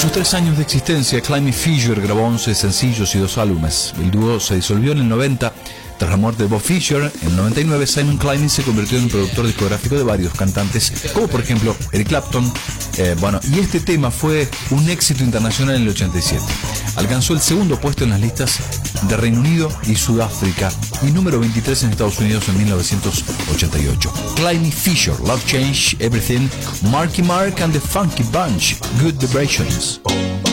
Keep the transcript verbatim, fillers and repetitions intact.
sus tres años de existencia, Climby Fisher grabó once sencillos y dos álbumes. El dúo se disolvió en el noventa. Tras la muerte de Bob Fisher, en el noventa y nueve, Simon Climby se convirtió en un productor discográfico de varios cantantes, como por ejemplo Eric Clapton. Eh, bueno, y este tema fue un éxito internacional en el ochenta y siete. Alcanzó el segundo puesto en las listas de Reino Unido y Sudáfrica y número veintitrés en Estados Unidos en mil novecientos ochenta y ocho. Climby Fisher, Love Changed Everything, Marky Mark and the Funky Bunch, Good Vibrations.